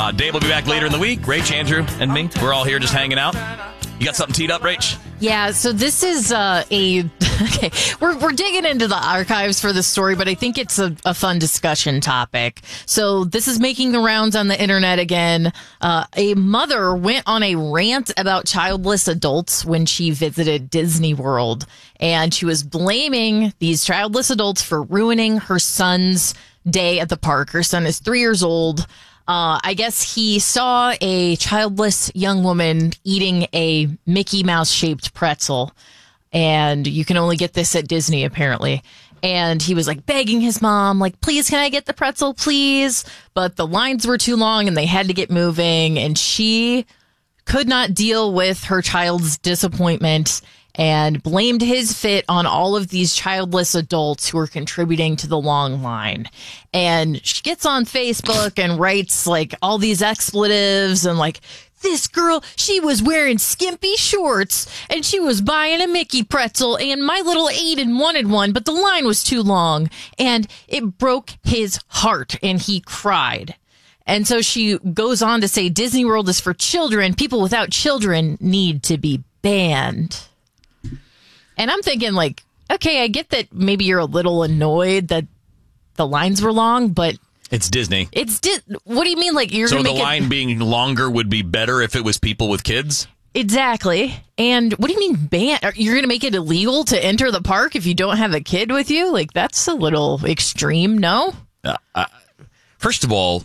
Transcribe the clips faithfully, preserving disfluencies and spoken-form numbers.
Uh, Dave will be back later in the week. Rach, Andrew, and me. We're all here just hanging out. You got something teed up, Rach? Yeah, so this is uh, a... Okay, we're, we're digging into the archives for this story, but I think it's a, a fun discussion topic. So this is making the rounds on the internet again. Uh, a mother went on a rant about childless adults when she visited Disney World, and she was blaming these childless adults for ruining her son's day at the park. Her son is three years old. Uh, I guess he saw a childless young woman eating a Mickey Mouse shaped pretzel, and you can only get this at Disney apparently. And he was like begging his mom, like, please, can I get the pretzel, please? But the lines were too long and they had to get moving, and she could not deal with her child's disappointment and blamed his fit on all of these childless adults who are contributing to the long line. And she gets on Facebook and writes like all these expletives and like, this girl, she was wearing skimpy shorts and she was buying a Mickey pretzel, and my little Aiden wanted one, but the line was too long and it broke his heart and he cried. And so she goes on to say, Disney World is for children. People without children need to be banned. And I'm thinking, like, okay, I get that maybe you're a little annoyed that the lines were long, but it's Disney. It's Di- What do you mean? Like, you're so gonna the make line it- being longer would be better if it was people with kids? Exactly. And what do you mean ban? You're going to make it illegal to enter the park if you don't have a kid with you? Like, that's a little extreme, no? Uh, uh, first of all,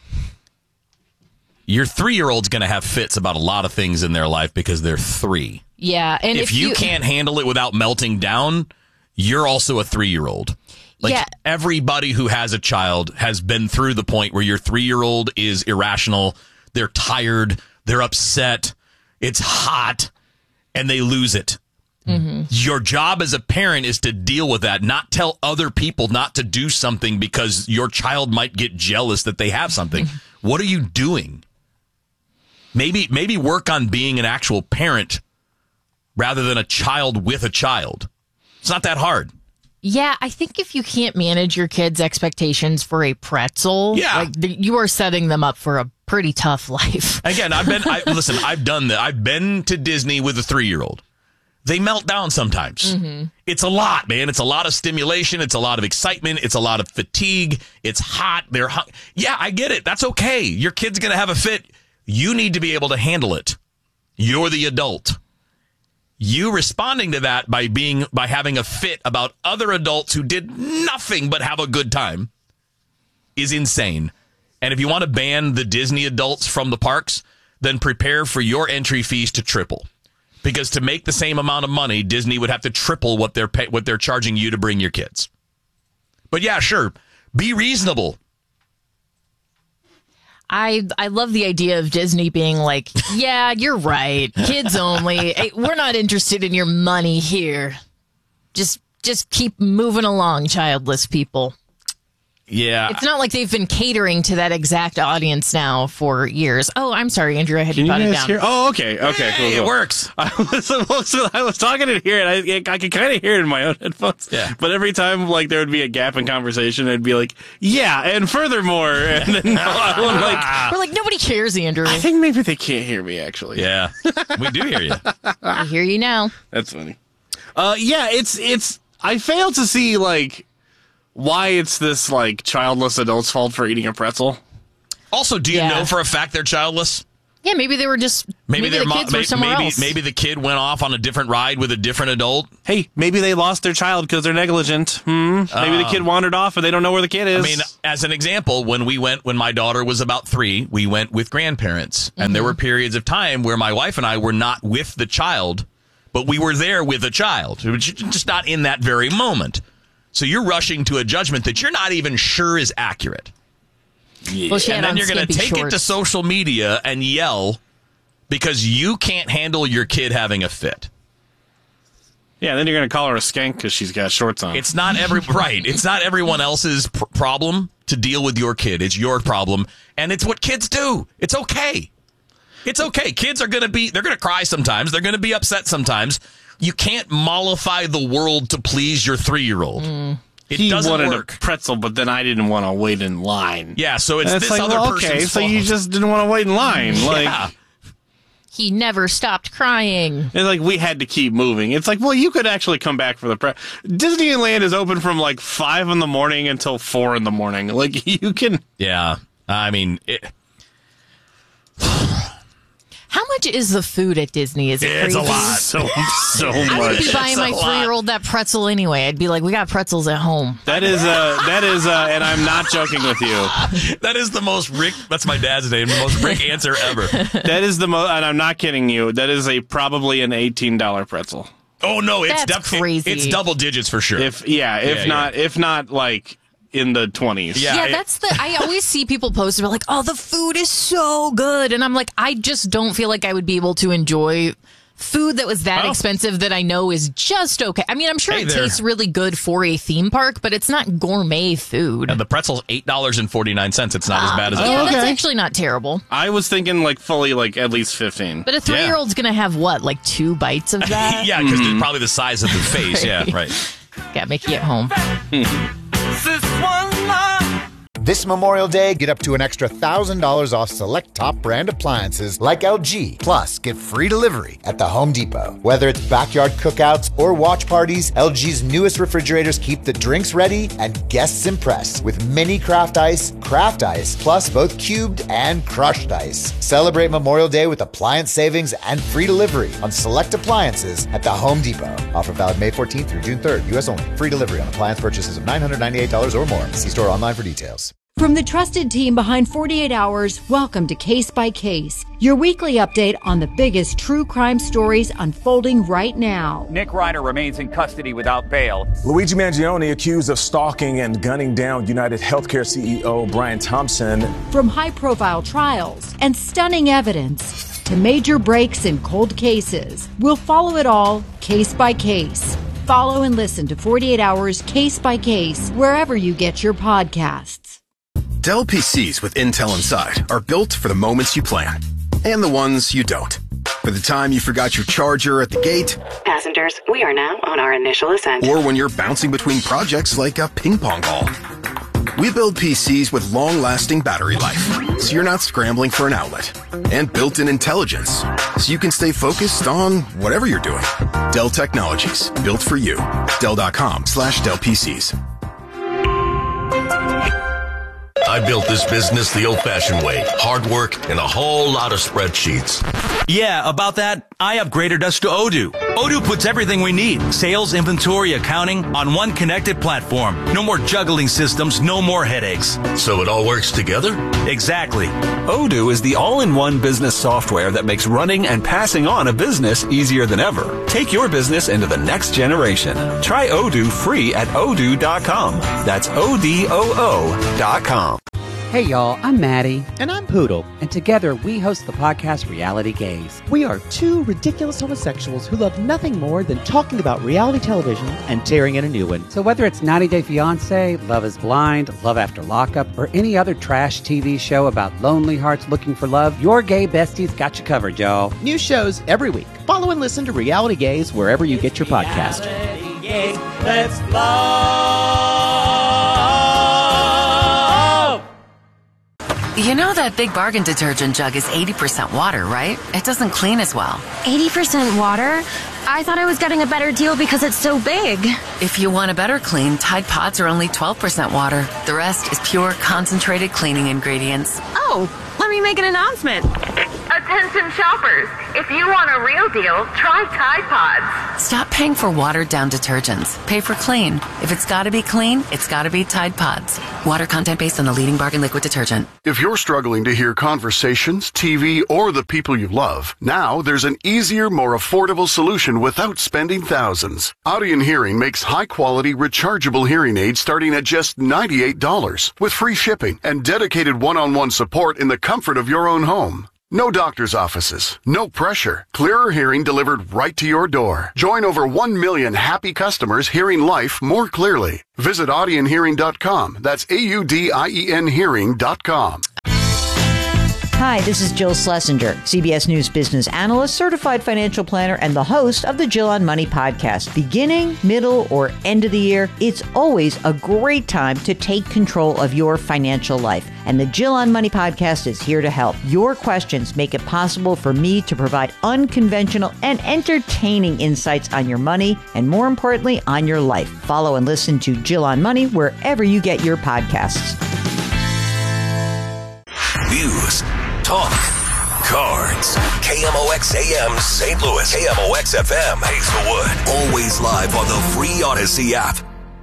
your three-year-old's going to have fits about a lot of things in their life because they're three. Yeah. And if, if you, you can't handle it without melting down, you're also a three-year-old. Like, yeah. Everybody who has a child has been through the point where your three-year-old is irrational, they're tired, they're upset, it's hot, and they lose it. Mm-hmm. Your job as a parent is to deal with that, not tell other people not to do something because your child might get jealous that they have something. What are you doing? Maybe maybe work on being an actual parent rather than a child with a child. It's not that hard. Yeah, I think if you can't manage your kids' expectations for a pretzel, yeah. like th- you are setting them up for a pretty tough life. Again, I've been I, listen. I've done that. I've been to Disney with a three-year-old. They melt down sometimes. Mm-hmm. It's a lot, man. It's a lot of stimulation. It's a lot of excitement. It's a lot of fatigue. It's hot. They're hot. Yeah, I get it. That's okay. Your kid's gonna have a fit. You need to be able to handle it. You're the adult. You responding to that by being by having a fit about other adults who did nothing but have a good time is insane. And if you want to ban the Disney adults from the parks, then prepare for your entry fees to triple. Because to make the same amount of money, Disney would have to triple what they're pay, what they're charging you to bring your kids. But yeah, sure, be reasonable. I I love the idea of Disney being like, yeah, you're right. Kids only. Hey, we're not interested in your money here. Just just keep moving along, childless people. Yeah. It's not like they've been catering to that exact audience now for years. Oh, I'm sorry, Andrew. I had Can to put you it guys down. hear? Oh, okay. Okay, Hey, cool, cool. it works. I was, so I was talking in here, and I, I could kind of hear it in my own headphones. Yeah. But every time, like, there would be a gap in conversation, I'd be like, yeah, and furthermore. And then I would, like, We're like, nobody cares, Andrew. I think maybe they can't hear me, actually. Yeah, we do hear you. I hear you now. That's funny. Uh, yeah, it's, it's, I fail to see, like, why it's this, like, childless adult's fault for eating a pretzel. Also, do you Yeah. know for a fact they're childless? Yeah, maybe they were just maybe, their the mo- kids were may- somewhere maybe else. maybe the kid went off on a different ride with a different adult. Hey, maybe they lost their child because they're negligent. Hmm? Maybe the kid wandered off and they don't know where the kid is. I mean, as an example, when we went, when my daughter was about three, we went with grandparents. And Mm-hmm. there were periods of time where my wife and I were not with the child, but we were there with the child. It was just not in that very moment. So you're rushing to a judgment that you're not even sure is accurate. Well, she had And then on you're going to skimpy take it to shorts. social media and yell because you can't handle your kid having a fit. yeah, then you're going to call her a skank because she's got shorts on. It's not every right. It's not everyone else's pr- problem to deal with your kid. It's your problem, and it's what kids do. It's okay. It's okay. Kids are going to be. They're going to cry sometimes. They're going to be upset sometimes. You can't mollify the world to please your three-year-old. Mm. It he doesn't wanted work. a pretzel, but then I didn't want to wait in line. Yeah, so it's And this like, other well, person's okay, so fault. you just didn't want to wait in line. Like, yeah. He never stopped crying. it's like we had to keep moving. It's like, well, you could actually come back for the pre. Disneyland is open from like five in the morning until four in the morning. Like you can. Yeah, I mean, it, How much is the food at Disney? Is it it's crazy? a lot. So so I would much. be buying It's a my lot. three-year-old that pretzel anyway. I'd be like, we got pretzels at home. That is uh that is uh and I'm not joking with you. That is the most Rick. That's my dad's name. The most Rick answer ever. That is the most, and I'm not kidding you. That is a probably an eighteen dollar pretzel. Oh no, it's That's def- crazy. It's double digits for sure. If yeah, if Yeah, not if not like in the twenties. Yeah. Yeah, it- that's the. I always see people post about like, oh, the food is so good, and I'm like, I just don't feel like I would be able to enjoy food that was that Oh. expensive that I know is just okay. I mean, I'm sure Hey it there. tastes really good for a theme park, but it's not gourmet food. And the pretzel's eight dollars and forty nine cents. It's not as bad as yeah, it. Oh, that's okay. actually not terrible. I was thinking like fully like at least fifteen. But a three-year-old's gonna have what, like two bites of that? Yeah, because they're probably the size of the face. Yeah, right. Got Mickey at home. This Memorial Day, get up to an extra one thousand dollars off select top brand appliances like L G. Plus, get free delivery at the Home Depot. Whether it's backyard cookouts or watch parties, L G's newest refrigerators keep the drinks ready and guests impressed with mini craft ice, craft ice, plus both cubed and crushed ice. Celebrate Memorial Day with appliance savings and free delivery on select appliances at the Home Depot. Offer valid May fourteenth through June third, U S only. Free delivery on appliance purchases of nine hundred ninety-eight dollars or more. See store online for details. From the trusted team behind forty-eight hours, welcome to Case by Case, your weekly update on the biggest true crime stories unfolding right now. Nick Ryder remains in custody without bail. Luigi Mangione accused of stalking and gunning down United Healthcare C E O Brian Thompson. From high-profile trials and stunning evidence to major breaks in cold cases, we'll follow it all case by case. Follow and listen to forty-eight hours Case by Case wherever you get your podcasts. Dell P Cs with Intel inside are built for the moments you plan and the ones you don't. For the time you forgot your charger at the gate, Passengers, we are now on our initial ascent. or when you're bouncing between projects like a ping pong ball. We build P Cs with long-lasting battery life, so you're not scrambling for an outlet. And built-in intelligence, so you can stay focused on whatever you're doing. Dell Technologies, built for you. Dell.com slash Dell PCs. I built this business the old-fashioned way. Hard work and a whole lot of spreadsheets. Yeah, about that, I upgraded us to Odoo. Odoo puts everything we need, sales, inventory, accounting, on one connected platform. No more juggling systems, no more headaches. So it all works together? Exactly. Odoo is the all-in-one business software that makes running and passing on a business easier than ever. Take your business into the next generation. Try Odoo free at odoo dot com. That's O D O O dot com. Hey y'all, I'm Maddie. And I'm Poodle. And together we host the podcast Reality Gaze. We are two ridiculous homosexuals who love nothing more than talking about reality television and tearing in a new one. So whether it's ninety Day Fiancé, Love is Blind, Love After Lockup, or any other trash T V show about lonely hearts looking for love, your gay besties got you covered, y'all. New shows every week. Follow and listen to Reality Gaze wherever you get your podcast. Reality Gaze, let's love. You know that Big Bargain detergent jug is eighty percent water, right? It doesn't clean as well. eighty percent water? I thought I was getting a better deal because it's so big. If you want a better clean, Tide Pods are only twelve percent water. The rest is pure, concentrated cleaning ingredients. Oh, let me make an announcement. Attention shoppers, if you want a real deal, try Tide Pods. Stop paying for watered-down detergents. Pay for clean. If it's gotta be clean, it's gotta be Tide Pods. Water content based on the leading bargain liquid detergent. If you're struggling to hear conversations, T V, or the people you love, now there's an easier, more affordable solution without spending thousands. Audion Hearing makes high-quality, rechargeable hearing aids starting at just ninety-eight dollars with free shipping and dedicated one-on-one support in the comfort of your own home. No doctor's offices, no pressure. Clearer hearing delivered right to your door. Join over one million happy customers hearing life more clearly. Visit audion hearing dot com. That's A U D I E N hearing dot com. Hi, this is Jill Schlesinger, C B S News business analyst, certified financial planner, and the host of the Jill on Money podcast. Beginning, middle, or end of the year, it's always a great time to take control of your financial life. And the Jill on Money podcast is here to help. Your questions make it possible for me to provide unconventional and entertaining insights on your money and, more importantly, on your life. Follow and listen to Jill on Money wherever you get your podcasts. News, talk, cards. K M O X A M Saint Louis. K M O X F M Hazelwood. Always live on the free Odyssey app.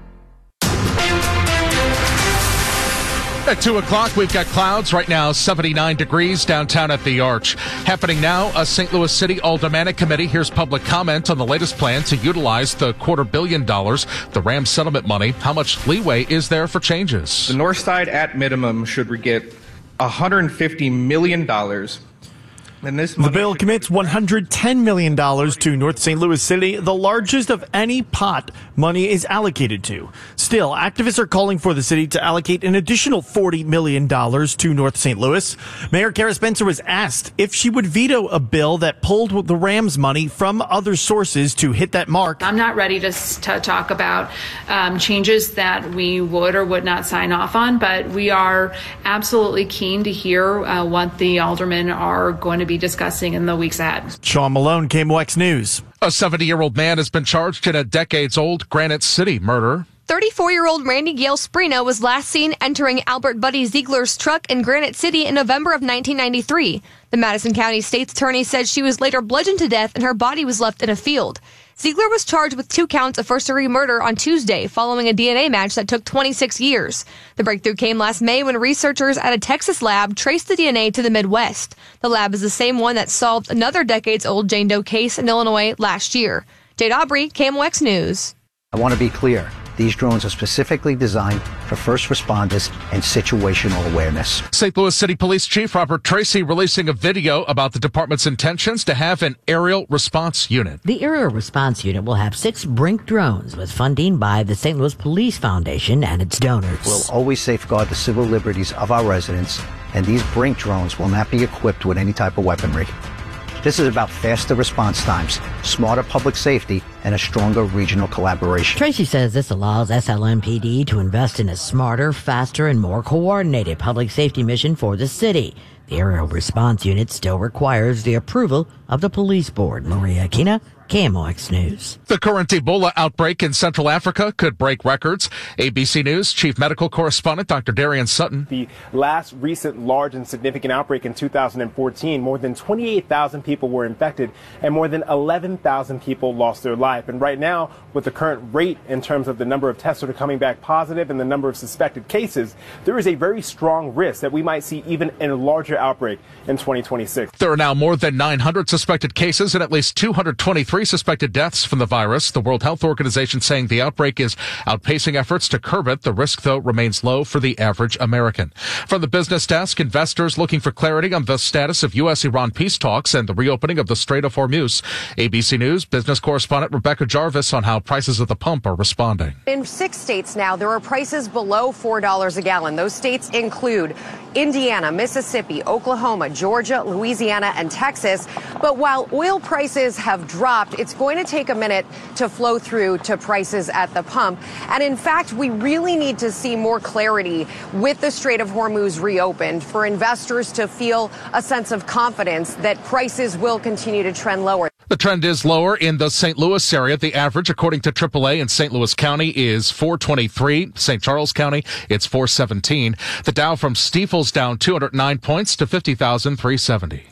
At two o'clock, we've got clouds. Right now, seventy-nine degrees downtown at the Arch. Happening now, a Saint Louis City Aldermanic Committee hears public comment on the latest plan to utilize the quarter billion dollars, the Rams settlement money. How much leeway is there for changes? The North Side, at minimum, should get one hundred fifty million dollars. And this the bill commits one hundred ten million dollars to North Saint Louis City, the largest of any pot money is allocated to. Still, activists are calling for the city to allocate an additional forty million dollars to North Saint Louis. Mayor Kara Spencer was asked if she would veto a bill that pulled the Rams money from other sources to hit that mark. I'm not ready to, to talk about um, changes that we would or would not sign off on, but we are absolutely keen to hear uh, what the aldermen are going to be discussing in the weeks ahead. Sean Malone, K M O X News. A seventy-year-old man has been charged in a decades-old Granite City murder. thirty-four-year-old Randy Gale Sprino was last seen entering Albert Buddy Ziegler's truck in Granite City in November of nineteen ninety-three. The Madison County State's Attorney said she was later bludgeoned to death and her body was left in a field. Ziegler was charged with two counts of first-degree murder on Tuesday following a D N A match that took twenty-six years. The breakthrough came last May when researchers at a Texas lab traced the D N A to the Midwest. The lab is the same one that solved another decades-old Jane Doe case in Illinois last year. Jade Aubrey, K M O X News. I want to be clear. These drones are specifically designed for first responders and situational awareness. Saint Louis City Police Chief Robert Tracy releasing a video about the department's intentions to have an aerial response unit. The aerial response unit will have six Brink drones with funding by the Saint Louis Police Foundation and its donors. We'll always safeguard the civil liberties of our residents, and these Brink drones will not be equipped with any type of weaponry. This is about faster response times, smarter public safety, and a stronger regional collaboration. Tracy says this allows S L M P D to invest in a smarter, faster, and more coordinated public safety mission for the city. The aerial response unit still requires the approval of the police board. Maria Aquina, K M O X News. The current Ebola outbreak in Central Africa could break records. A B C News Chief Medical Correspondent Doctor Darian Sutton. The last recent large and significant outbreak in two thousand fourteen, more than twenty-eight thousand people were infected and more than eleven thousand people lost their life. And right now, with the current rate in terms of the number of tests that are coming back positive and the number of suspected cases, there is a very strong risk that we might see even a larger outbreak in twenty twenty-six. There are now more than nine hundred suspected cases and at least two hundred twenty-three suspected deaths from the virus. The World Health Organization saying the outbreak is outpacing efforts to curb it. The risk, though, remains low for the average American. From the business desk, investors looking for clarity on the status of U S Iran peace talks and the reopening of the Strait of Hormuz. A B C News business correspondent Rebecca Jarvis on how prices at the pump are responding. In six states now, there are prices below four dollars a gallon. Those states include Indiana, Mississippi, Oklahoma, Georgia, Louisiana, and Texas. But while oil prices have dropped, it's going to take a minute to flow through to prices at the pump. And in fact, we really need to see more clarity with the Strait of Hormuz reopened for investors to feel a sense of confidence that prices will continue to trend lower. The trend is lower in the Saint Louis area. The average, according to triple A in Saint Louis County, is four twenty-three. Saint Charles County, it's four seventeen. The Dow from Stifel's down two hundred nine points to fifty thousand three hundred seventy.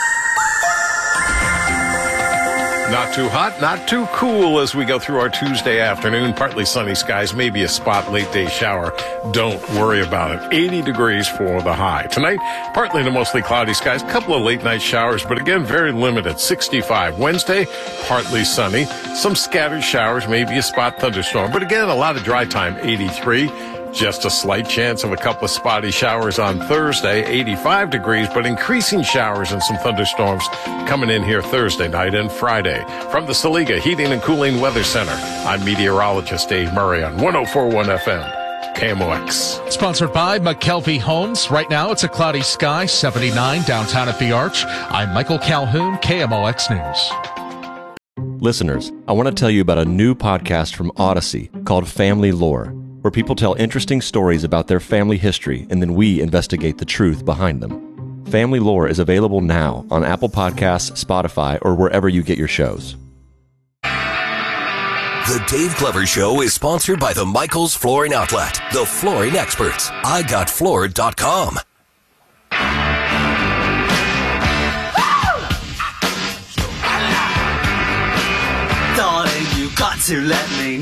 Not too hot, not too cool as we go through our Tuesday afternoon. Partly sunny skies, maybe a spot late day shower. Don't worry about it. eighty degrees for the high. Tonight, partly to mostly cloudy skies. A couple of late night showers, but again, very limited. sixty-five. Wednesday, partly sunny. Some scattered showers, maybe a spot thunderstorm. But again, a lot of dry time. eighty-three. Just a slight chance of a couple of spotty showers on Thursday, eighty-five degrees, but increasing showers and some thunderstorms coming in here Thursday night and Friday. From the Saliga Heating and Cooling Weather Center, I'm meteorologist Dave Murray on one oh four point one F M. K M O X. Sponsored by McKelvey Homes. Right now, it's a cloudy sky, seventy-nine downtown at the Arch. I'm Michael Calhoun, K M O X News. Listeners, I want to tell you about a new podcast from Odyssey called Family Lore, where people tell interesting stories about their family history and then we investigate the truth behind them. Family Lore is available now on Apple Podcasts, Spotify, or wherever you get your shows. The Dave Glover Show is sponsored by the Michaels Flooring Outlet, the flooring experts. I got floored dot com. Darling, you got to let me